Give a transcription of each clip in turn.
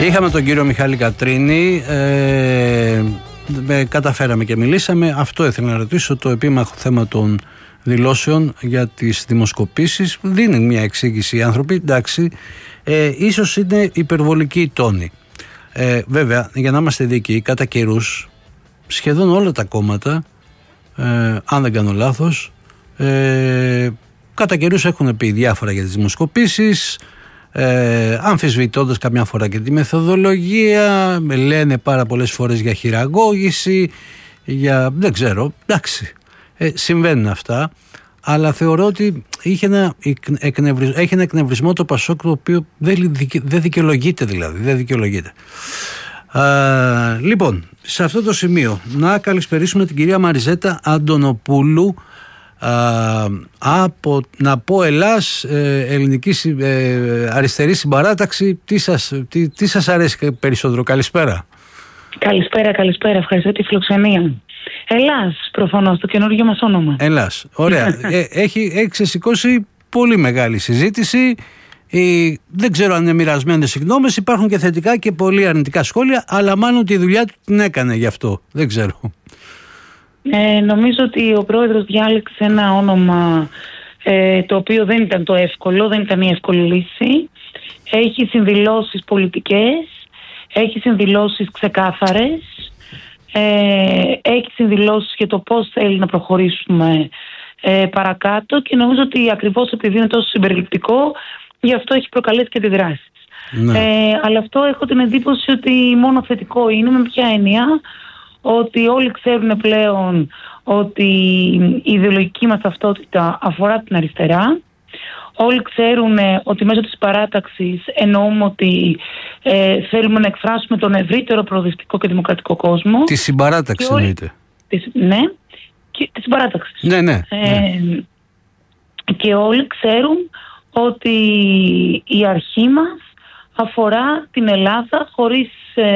Είχαμε τον κύριο Μιχάλη Κατρίνη, καταφέραμε και μιλήσαμε. Αυτό ήθελα να ρωτήσω, το επίμαχο θέμα των δηλώσεων για τις δημοσκοπήσεις. Δίνει μια εξήγηση οι άνθρωποι, εντάξει, ίσως είναι υπερβολική η τόνη. Βέβαια, για να είμαστε δίκαιοι, κατά καιρούς σχεδόν όλα τα κόμματα, αν δεν κάνω λάθος, κατά καιρούς έχουν πει διάφορα για τις δημοσκοπήσεις, αμφισβητώντας καμιά φορά και τη μεθοδολογία, λένε πάρα πολλές φορές για χειραγώγηση, για δεν ξέρω, εντάξει, συμβαίνουν αυτά, αλλά θεωρώ ότι έχει ένα εκνευρισμό το Πασόκ, το οποίο δεν δικαιολογείται, δηλαδή δεν δικαιολογείται. Λοιπόν, σε αυτό το σημείο να καλησπερίσουμε την κυρία Μαριζέτα Αντωνοπούλου από, να πω, Ελλάς, ελληνική αριστερή συμπαράταξη. Τι σας αρέσει περισσότερο? Καλησπέρα. Καλησπέρα, ευχαριστώ τη φιλοξενία. Ελλάς, προφανώς, το καινούργιο μας όνομα. Ελλάς, ωραία. Έχει ξεσηκώσει πολύ μεγάλη συζήτηση. Δεν ξέρω αν είναι μοιρασμένες οι γνώμες, υπάρχουν και θετικά και πολύ αρνητικά σχόλια, αλλά μάλλον τη δουλειά του την έκανε γι' αυτό, δεν ξέρω. Νομίζω ότι ο πρόεδρος διάλεξε ένα όνομα το οποίο δεν ήταν το εύκολο, δεν ήταν η εύκολη λύση. Έχει συνδηλώσεις πολιτικές, έχει συνδηλώσεις ξεκάθαρες, έχει συνδηλώσεις για το πώς θέλει να προχωρήσουμε παρακάτω, και νομίζω ότι ακριβώς επειδή είναι τόσο συμπεριληπτικό, γι' αυτό έχει προκαλέσει και αντιδράσεις. Ναι. Αλλά αυτό έχω την εντύπωση ότι μόνο θετικό είναι. Με ποια έννοια? Ότι όλοι ξέρουν πλέον ότι η ιδεολογική μας ταυτότητα αφορά την αριστερά. Όλοι ξέρουν ότι μέσω της παράταξης εννοούμε ότι θέλουμε να εκφράσουμε τον ευρύτερο προοδευτικό και δημοκρατικό κόσμο. Τη συμπαράταξη εννοείται. Ναι, και τη συμπαράταξη. Ναι. Και όλοι ξέρουν ότι η αρχή μας αφορά την Ελλάδα χωρίς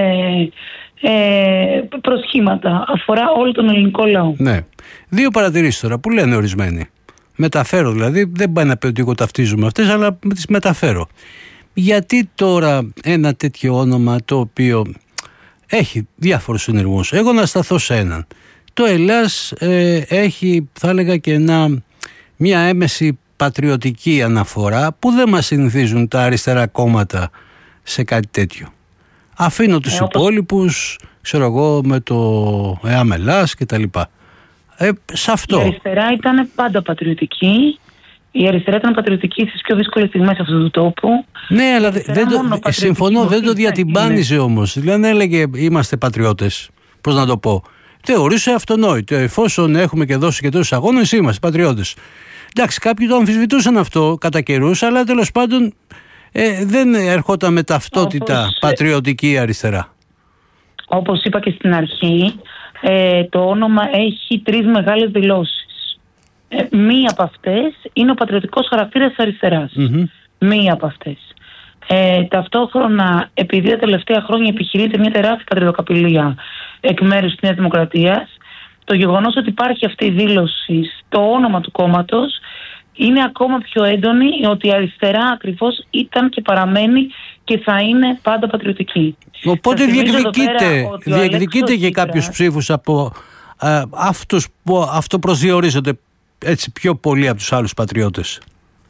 προσχήματα, αφορά όλο τον ελληνικό λαό. Ναι. Δύο παρατηρήσεις τώρα που λένε ορισμένοι. Μεταφέρω δηλαδή, δεν πάει να πει ότι εγώ ταυτίζομαι αυτές, αλλά τις μεταφέρω. Γιατί τώρα ένα τέτοιο όνομα το οποίο έχει διάφορους συνειρμούς? Εγώ να σταθώ σε έναν. Το Ελλάς έχει, θα έλεγα, και μια έμεση πατριωτική αναφορά που δεν μας συνηθίζουν τα αριστερά κόμματα σε κάτι τέτοιο. Αφήνω τους υπόλοιπους, ξέρω εγώ, με το ΕΑΜ Ελλάς και τα λοιπά. Σε αυτό. Η αριστερά ήταν πάντα πατριωτική. Η αριστερά ήταν πατριωτική στις πιο δύσκολες στιγμές αυτού του τόπου. Ναι, αλλά συμφωνώ, δεν το διατυμπάνιζε όμως. Δηλαδή έλεγε είμαστε πατριώτες. Πώς να το πω? Θεωρούσε αυτονόητο. Εφόσον έχουμε και δώσει και τόσους αγώνες, είμαστε πατριώτες. Εντάξει, κάποιοι το αμφισβητούσαν αυτό κατά καιρούς, αλλά τέλος πάντων δεν ερχόταν με ταυτότητα πατριωτική αριστερά. Όπως είπα και στην αρχή, το όνομα έχει 3 μεγάλες δηλώσεις. Μία από αυτές είναι ο πατριωτικός χαρακτήρας της αριστεράς. Μία από αυτές. Ταυτόχρονα, επειδή τα τελευταία χρόνια επιχειρείται μια τεράστια πατριωτοκαπηλεία εκ μέρους της Νέας Δημοκρατίας, το γεγονός ότι υπάρχει αυτή η δήλωση στο όνομα του κόμματος είναι ακόμα πιο έντονη, ότι η αριστερά ακριβώς ήταν και παραμένει και θα είναι πάντα πατριωτική. Οπότε διεκδικείται και κάποιους ψήφους από αυτούς που αυτοπροσδιορίζονται έτσι πιο πολύ από τους άλλους πατριώτες.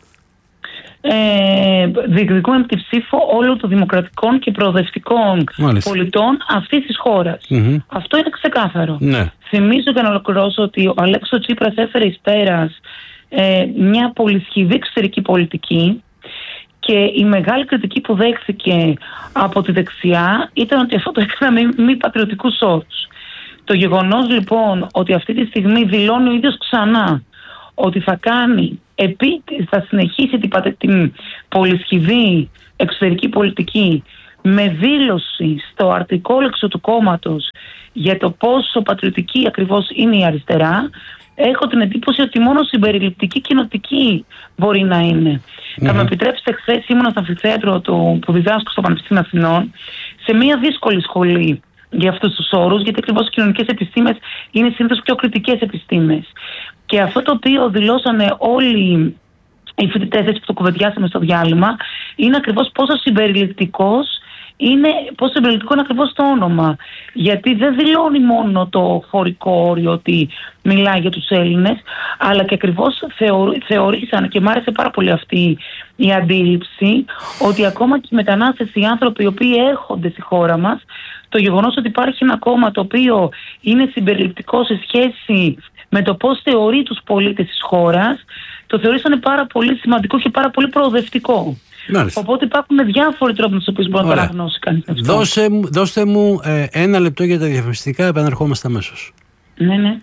Διεκδικούμε τη ψήφο όλων των δημοκρατικών και προοδευτικών πολιτών αυτής της χώρας. Αυτό είναι ξεκάθαρο. Ναι. Θυμίζω και να ολοκληρώσω ότι ο Αλέξης Τσίπρας έφερε εις πέρας μια πολυσχηδή εξωτερική πολιτική, και η μεγάλη κριτική που δέχθηκε από τη δεξιά ήταν ότι αυτό το έκανε με μη πατριωτικούς όρους. Το γεγονός λοιπόν ότι αυτή τη στιγμή δηλώνει ο ίδιος ξανά ότι θα συνεχίσει την πολυσχηδή εξωτερική πολιτική, με δήλωση στο αρτικόλεξο του κόμματος για το πόσο πατριωτική ακριβώς είναι η αριστερά, έχω την εντύπωση ότι μόνο συμπεριληπτική κοινοτική μπορεί να είναι. Θα με επιτρέψετε, χθες ήμουν στο αμφιθέατρο που διδάσκω στο Πανεπιστήμιο Αθηνών, σε μια δύσκολη σχολή για αυτούς τους όρους, γιατί ακριβώς οι κοινωνικές επιστήμες είναι συνήθως πιο κριτικές επιστήμες. Και αυτό το οποίο δηλώσανε όλοι οι φοιτητές, έτσι που το κουβεντιάσαμε στο διάλειμμα, είναι ακριβώς πόσο συμπεριληπτικός είναι πόσο συμπεριληπτικό είναι ακριβώς το όνομα. Γιατί δεν δηλώνει μόνο το χωρικό όριο ότι μιλάει για τους Έλληνες, αλλά και ακριβώς θεωρήσαν, και μου άρεσε πάρα πολύ αυτή η αντίληψη, ότι ακόμα και οι μετανάστες, οι άνθρωποι οι οποίοι έρχονται στη χώρα μας, το γεγονός ότι υπάρχει ένα κόμμα το οποίο είναι συμπεριληπτικό σε σχέση με το πώς θεωρεί τους πολίτες της χώρας, το θεωρήσανε πάρα πολύ σημαντικό και πάρα πολύ προοδευτικό. Μάλιστα. Οπότε υπάρχουν διάφοροι τρόποι με τους οποίους μπορεί να το αναγνώσει κανείς. Δώστε μου 1 λεπτό για τα διαφημιστικά, επανερχόμαστε αμέσως. Ναι.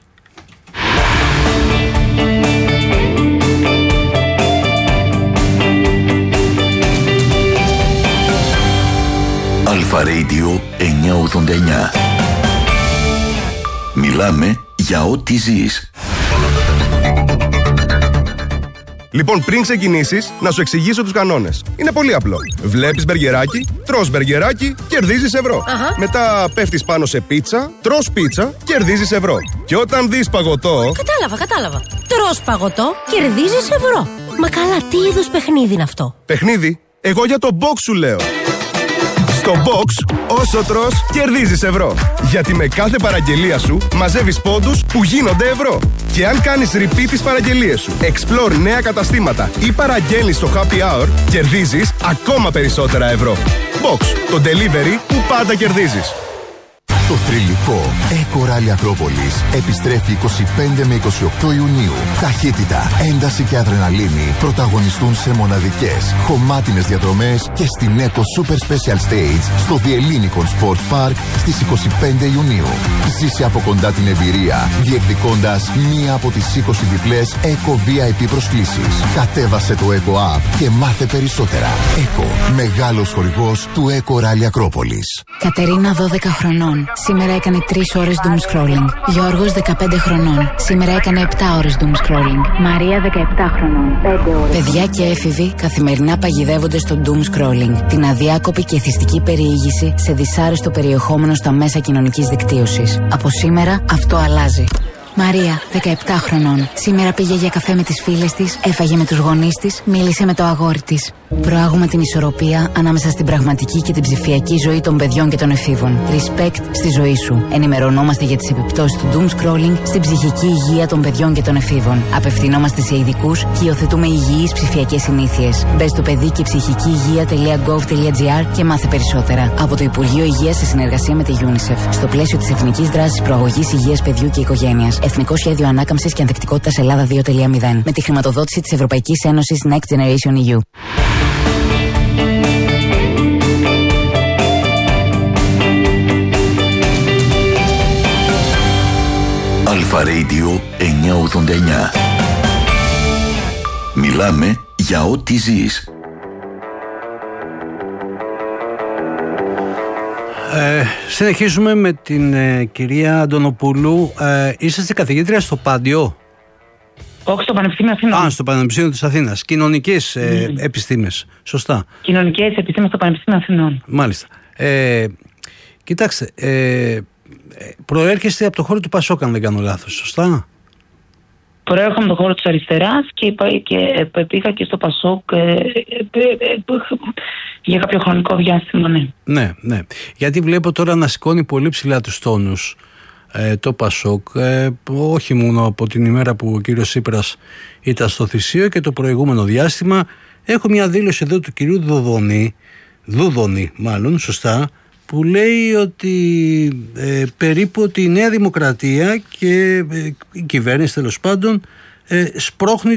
Αλφα Radio 989. Μιλάμε για ό,τι ζεις. Λοιπόν, πριν ξεκινήσεις, να σου εξηγήσω τους κανόνες. Είναι πολύ απλό. Βλέπεις μπεργκεράκι, τρως μπεργκεράκι, κερδίζεις ευρώ. Μετά πέφτεις πάνω σε πίτσα, τρως πίτσα, κερδίζεις ευρώ. Και όταν δεις παγωτό... Κατάλαβα. Τρως παγωτό, κερδίζεις ευρώ. Μα καλά, τι είδους παιχνίδι είναι αυτό? Παιχνίδι? Εγώ για το box σου λέω. Στο box, όσο τρως, κερδίζεις ευρώ. Γιατί με κάθε παραγγελία σου μαζεύεις πόντους που γίνονται ευρώ. Και αν κάνεις repeat τις παραγγελίες σου, explore νέα καταστήματα ή παραγγέλνεις στο happy hour, κερδίζεις ακόμα περισσότερα ευρώ. Box, το delivery που πάντα κερδίζεις. Το θρυλικό Eco Rally Ακρόπολης επιστρέφει 25 με 28 Ιουνίου. Ταχύτητα, ένταση και αδρεναλίνη πρωταγωνιστούν σε μοναδικές, χωμάτινες διαδρομές και στην Eco Super Special Stage στο The Ellinikon Sports Park στις 25 Ιουνίου. Ζήσε από κοντά την εμπειρία, διεκδικώντας μία από τις 20 διπλές Eco VIP προσκλήσεις. Κατέβασε το Eco App και μάθε περισσότερα. Eco, μεγάλος χορηγός του Eco Rally Ακρόπολης. Κατερίνα, 12 χρονών. Σήμερα έκανε 3 ώρες doom scrolling. Γιώργος, 15 χρονών. Σήμερα έκανε 7 ώρες doom scrolling. Μαρία, 17 χρονών. 5 ώρες. Παιδιά και έφηβοι καθημερινά παγιδεύονται στο doom scrolling, την αδιάκοπη και εθιστική περιήγηση σε δυσάρεστο περιεχόμενο στα μέσα κοινωνικής δικτύωσης. Από σήμερα αυτό αλλάζει. Μαρία, 17 χρονών. Σήμερα πήγε για καφέ με τις φίλες της, έφαγε με τους γονείς της, μίλησε με το αγόρι της. Προάγουμε την ισορροπία ανάμεσα στην πραγματική και την ψηφιακή ζωή των παιδιών και των εφήβων. Respect στη ζωή σου. Ενημερωνόμαστε για τις επιπτώσεις του doom scrolling στην ψυχική υγεία των παιδιών και των εφήβων. Απευθυνόμαστε σε ειδικούς και υιοθετούμε υγιείς ψηφιακές συνήθειες. Μπες στο παιδί και ψυχική υγεία.gov.gr και μάθε περισσότερα. Από το Υπουργείο Υγείας σε συνεργασία με τη UNICEF. Στο πλαίσιο της Εθνικής Δράσης Προαγωγής Υγείας Παιδιού και Οικογένειας. Εθνικό Σχέδιο Ανάκαμψης και Ανθεκτικότητας Ελλάδα 2.0. Με τη χρηματοδότηση της Ευρωπαϊκής Ένωσης Next Generation EU. Αλφα Radio 989. Μιλάμε για ό,τι ζεις. Συνεχίζουμε με την κυρία Αντωνοπούλου. Είσαστε καθηγήτρια στο Πάντιο? Όχι, στο Πανεπιστήμιο Αθηνών. Στο Πανεπιστήμιο της Αθήνας. Κοινωνικές επιστήμες. Σωστά. Κοινωνικές επιστήμες στο Πανεπιστήμιο Αθηνών. Μάλιστα. Κοιτάξτε, προέρχεστε από το χώρο του Πασόκ, αν δεν κάνω λάθος. Σωστά. Προέρχομαι από το χώρο της αριστεράς και πήγα και στο Πασόκ για κάποιο χρονικό διάστημα, ναι. Ναι. Γιατί βλέπω τώρα να σηκώνει πολύ ψηλά τους τόνους το Πασόκ, όχι μόνο από την ημέρα που ο κύριος Τσίπρας ήταν στο Θησίο και το προηγούμενο διάστημα. Έχω μια δήλωση εδώ του κυρίου Δούδονη μάλλον, σωστά, που λέει ότι περίπου ότι η Νέα Δημοκρατία και η κυβέρνηση τέλος πάντων σπρώχνει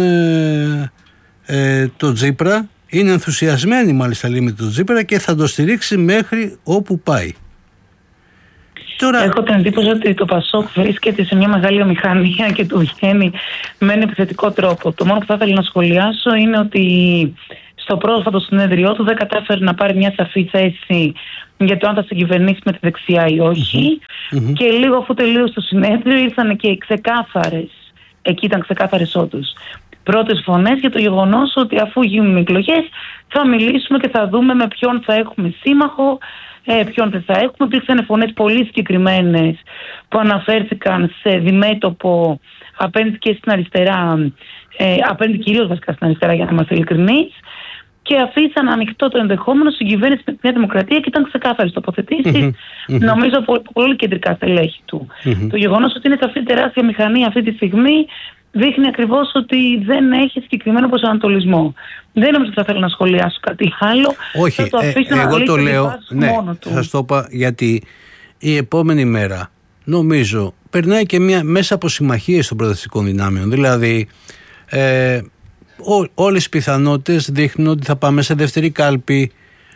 τον Τσίπρα, είναι ενθουσιασμένη μάλιστα λέει με τον Τσίπρα και θα το στηρίξει μέχρι όπου πάει. Τώρα... Έχω την εντύπωση ότι το Πασόκ βρίσκεται σε μια μεγάλη αμηχανία και του βγαίνει με ένα επιθετικό τρόπο. Το μόνο που θα ήθελα να σχολιάσω είναι ότι στο πρόσφατο συνέδριό του δεν κατάφερε να πάρει μια σαφή θέση για το αν θα συγκυβερνήσει με τη δεξιά ή όχι. Και λίγο αφού τελείωσε το συνέδριο ήρθαν και εκεί ήταν ξεκάθαρες όντως πρώτες φωνές για το γεγονός ότι αφού γίνουν εκλογές θα μιλήσουμε και θα δούμε με ποιον θα έχουμε σύμμαχο, ποιον δεν θα έχουμε. Υπήρξαν φωνές πολύ συγκεκριμένες που αναφέρθηκαν σε διμέτωπο απέναντι και στην αριστερά, απέναντι κυρίως βασικά στην αριστερά για να είμαστε ειλικρινείς. και αφήσαν ανοιχτό το ενδεχόμενο στην κυβέρνηση με τη Νέα Δημοκρατία και ήταν ξεκάθαρες τοποθετήσεις, νομίζω από πολύ κεντρικά στελέχη του. Το γεγονός ότι είναι σε αυτή τη τεράστια μηχανή αυτή τη στιγμή δείχνει ακριβώς ότι δεν έχει συγκεκριμένο προσανατολισμό. Δεν νομίζω ότι θα θέλω να σχολιάσω κάτι άλλο. Όχι, θα το αφήσω εγώ να το λέω, ναι, μόνο του. θα σας το είπα, γιατί η επόμενη μέρα νομίζω περνάει και μέσα από συμμαχίες των προοδευτικών δυνάμεων. Δηλαδή όλες οι πιθανότητες δείχνουν ότι θα πάμε σε δεύτερη κάλπη.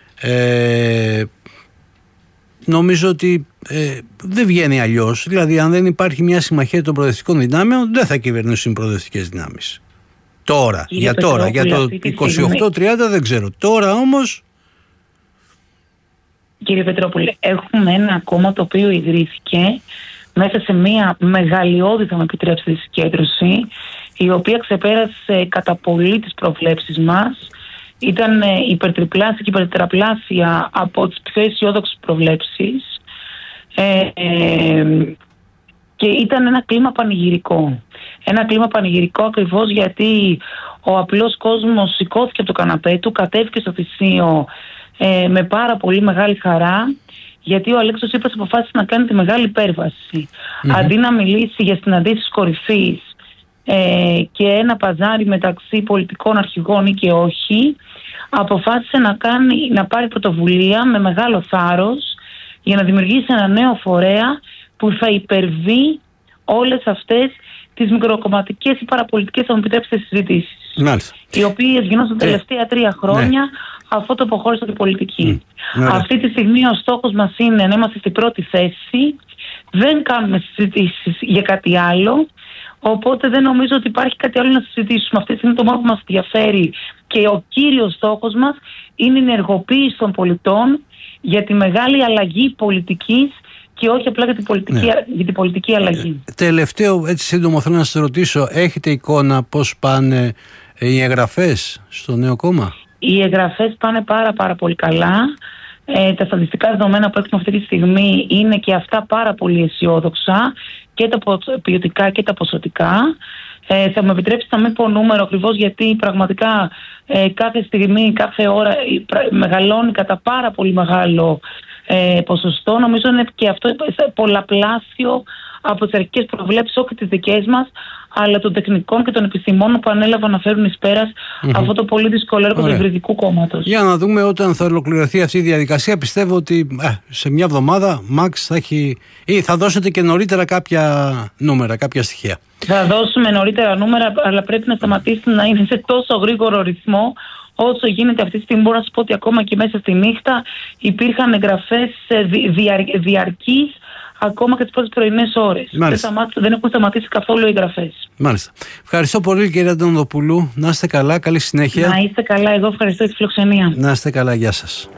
Νομίζω ότι δεν βγαίνει αλλιώς. Δηλαδή, αν δεν υπάρχει μια συμμαχία των προοδευτικών δυνάμεων, δεν θα κυβερνήσουν οι προοδευτικές δυνάμεις. Τώρα, για το 28-30 δεν ξέρω. Τώρα όμως. Κύριε Πετρόπουλε, έχουμε ένα κόμμα το οποίο ιδρύθηκε μέσα σε μια μεγαλειώδη, θα με επιτρέψετε, συγκέντρωση, η οποία ξεπέρασε κατά πολύ τις προβλέψεις μας. Ήταν υπερτριπλάσια και υπερτετραπλάσια από τις πιο αισιόδοξες προβλέψεις και ήταν ένα κλίμα πανηγυρικό. Ένα κλίμα πανηγυρικό ακριβώς γιατί ο απλός κόσμος σηκώθηκε από το καναπέ του, κατέβηκε στο Θησίο με πάρα πολύ μεγάλη χαρά, γιατί ο Αλέξος Τσίπρας αποφάσισε να κάνει τη μεγάλη υπέρβαση. Αντί να μιλήσει για συναντήσεις κορυφής και ένα παζάρι μεταξύ πολιτικών αρχηγών ή και όχι, αποφάσισε να πάρει πρωτοβουλία με μεγάλο θάρρος για να δημιουργήσει ένα νέο φορέα που θα υπερβεί όλες αυτές τις μικροκομματικές ή παραπολιτικές, θα μου επιτρέψετε, συζητήσεις. Οι οποίες γινόταν τα τελευταία 3 χρόνια αφού το αποχώρησε την πολιτική. Αυτή τη στιγμή ο στόχος μας είναι να είμαστε στην πρώτη θέση. Δεν κάνουμε συζητήσεις για κάτι άλλο. Οπότε δεν νομίζω ότι υπάρχει κάτι άλλο να συζητήσουμε. Αυτή τη στιγμή το μόνο που μας ενδιαφέρει και ο κύριος στόχος μας είναι η ενεργοποίηση των πολιτών για τη μεγάλη αλλαγή πολιτικής και όχι απλά για την πολιτική αλλαγή. Τελευταίο, έτσι σύντομο, θέλω να σας ρωτήσω, έχετε εικόνα πώς πάνε οι εγγραφές στο νέο κόμμα? Οι εγγραφές πάνε πάρα πολύ καλά. Τα στατιστικά δεδομένα που έχουμε αυτή τη στιγμή είναι και αυτά πάρα πολύ αισιόδοξα, και τα ποιοτικά και τα ποσοτικά. Θα μου επιτρέψετε να μην πω νούμερο ακριβώς, γιατί πραγματικά κάθε στιγμή, κάθε ώρα μεγαλώνει κατά πάρα πολύ μεγάλο ποσοστό. Νομίζω είναι και αυτό πολλαπλάσιο από τις αρχικές προβλέψεις, όχι τις δικές μας, αλλά των τεχνικών και των επιστημόνων που ανέλαβαν να φέρουν εις πέρας αυτό το πολύ δύσκολο έργο του Υβριδικού Κόμματος. Για να δούμε όταν θα ολοκληρωθεί αυτή η διαδικασία. Πιστεύω ότι σε μια εβδομάδα Μαξ θα έχει, ή θα δώσετε και νωρίτερα κάποια νούμερα, κάποια στοιχεία. Θα δώσουμε νωρίτερα νούμερα, αλλά πρέπει να σταματήσει να είναι σε τόσο γρήγορο ρυθμό όσο γίνεται αυτή τη στιγμή. Μπορώ να σας πω ότι ακόμα και μέσα στη νύχτα υπήρχαν εγγραφές διαρκείς ακόμα και τις πρώτες πρωινές ώρες. Δεν έχουν σταματήσει καθόλου οι εγγραφές. Μάλιστα. Ευχαριστώ πολύ, κύριε Αντωνοπούλου. Να είστε καλά, καλή συνέχεια. Να είστε καλά, εγώ ευχαριστώ για τη φιλοξενία. Να είστε καλά, γεια σας.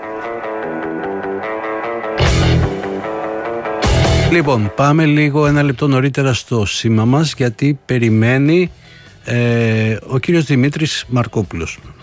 Λοιπόν, πάμε λίγο ένα λεπτό νωρίτερα στο σήμα μας, γιατί περιμένει ο κύριος Δημήτρης Μαρκόπουλος.